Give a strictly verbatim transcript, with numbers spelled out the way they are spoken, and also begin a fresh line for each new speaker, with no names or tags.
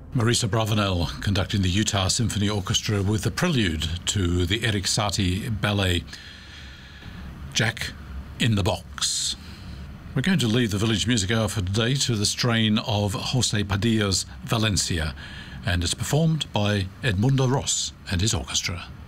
Marisa Bravanel conducting the Utah Symphony Orchestra with the prelude to the Erik Satie ballet, Jack in the Box. We're going to leave the Village Music Hour for today to the strain of Jose Padilla's Valencia, and it's performed by Edmundo Ross and his orchestra.